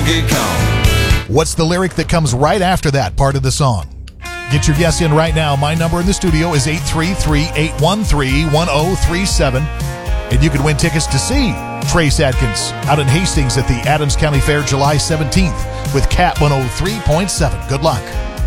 Donkey Kong. What's the lyric that comes right after that part of the song? Get your guess in right now. My number in the studio is 833-813-1037. And you can win tickets to see Trace Adkins out in Hastings at the Adams County Fair July 17th with Cat 103.7. Good luck.